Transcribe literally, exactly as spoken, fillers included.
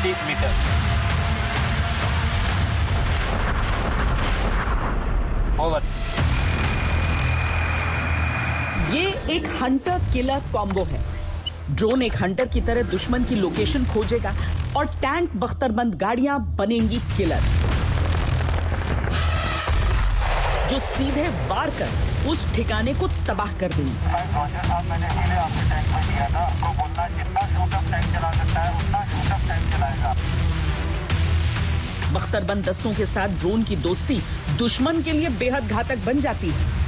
पचास metre. Over. ये एक हंटर किलर कॉम्बो है। ड्रोन एक हंटर की तरह दुश्मन की लोकेशन खोजेगा और टैंक बख्तरबंद गाड़ियां बनेंगी किलर, जो सीधे वार कर उस ठिकाने को तबाह कर देंगी। मैंने इसीलिए आपके टैंक में दिया था, आपको बोलना जितना शूटअप टैंक चला सकता है उतना शूटअप टैंक चलाएगा। बख्तरबंद दस्तों के साथ ड्रोन की दोस्ती दुश्मन के लिए बेहद घातक बन जाती है।